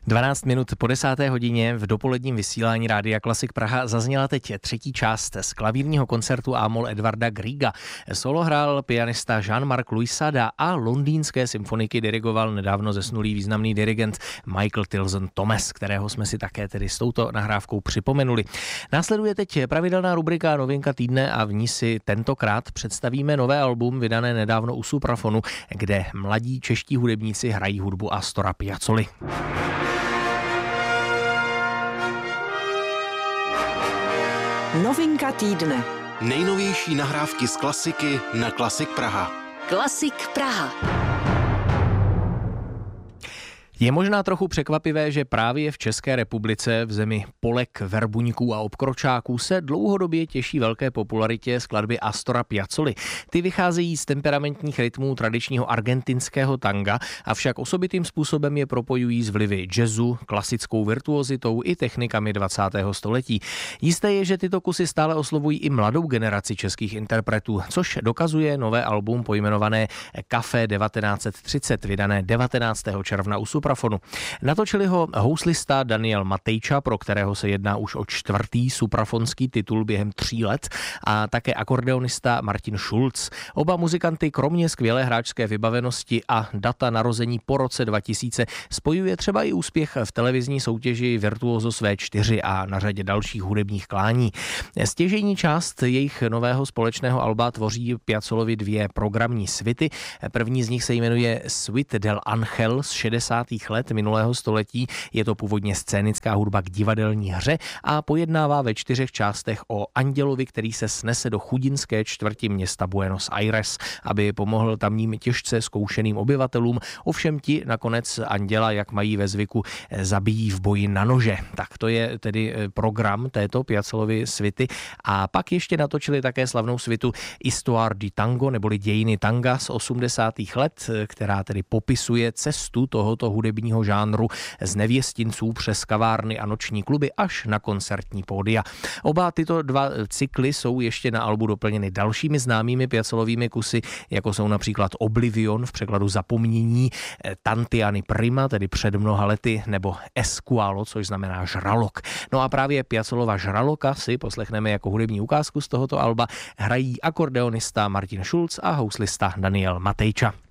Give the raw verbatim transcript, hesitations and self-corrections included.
dvanáct minut po desáté hodině v dopoledním vysílání Rádia Klasik Praha zazněla teď třetí část z klavírního koncertu A-moll Edvarda Griega. Solo hrál pianista Jean-Marc Louis-Sada a londýnské symfoniky dirigoval nedávno zesnulý významný dirigent Michael Tilson Thomas, kterého jsme si také tedy s touto nahrávkou připomenuli. Následuje teď pravidelná rubrika Novinka týdne a v ní si tentokrát představíme nové album vydané nedávno u Suprafonu, kde mladí čeští hudebníci hrají hudbu Astora Piazzoli. Novinka týdne. Nejnovější nahrávky z klasiky na Klasik Praha. Klasik Praha. Je možná trochu překvapivé, že právě v České republice, v zemi polek, verbuňků a obkročáků, se dlouhodobě těší velké popularitě skladby Astora Piazzoli. Ty vycházejí z temperamentních rytmů tradičního argentinského tanga, avšak osobitým způsobem je propojují s vlivy jazzu, klasickou virtuozitou i technikami dvacátého století. Jisté je, že tyto kusy stále oslovují i mladou generaci českých interpretů, což dokazuje nové album pojmenované Café devatenáct třicet, vydané devatenáctého června u Suprafonu. Natočili ho houslista Daniel Matejča, pro kterého se jedná už o čtvrtý suprafonský titul během tří let, a také akordeonista Martin Schulz. Oba muzikanty kromě skvělé hráčské vybavenosti a data narození po roce dva tisíce spojuje třeba i úspěch v televizní soutěži Virtuosos V čtyři a na řadě dalších hudebních klání. Stěžejní část jejich nového společného alba tvoří Piazzolovi dvě programní svity. První z nich se jmenuje Suite del Ángel z šedesátých let minulého století. Je to původně scénická hudba k divadelní hře a pojednává ve čtyřech částech o andělovi, který se snese do chudinské čtvrti města Buenos Aires, aby pomohl tamním těžce zkoušeným obyvatelům. Ovšem ti nakonec anděla, jak mají ve zvyku, zabijí v boji na nože. Tak to je tedy program této Piazzolovy svity. A pak ještě natočili také slavnou svitu Histoire du tango, neboli dějiny tanga z osmdesátých let, která tedy popisuje cestu tohoto hudebního žánru z nevěstinců přes kavárny a noční kluby až na koncertní pódia. Oba tyto dva cykly jsou ještě na albu doplněny dalšími známými Piazzolovými kusy, jako jsou například Oblivion v překladu Zapomnění, Tantiany Prima, tedy před mnoha lety, nebo Esqualo, což znamená žralok. No a právě Piazzolova žraloka si poslechneme jako hudební ukázku z tohoto alba. Hrají akordeonista Martin Schulz a houslista Daniel Matejča.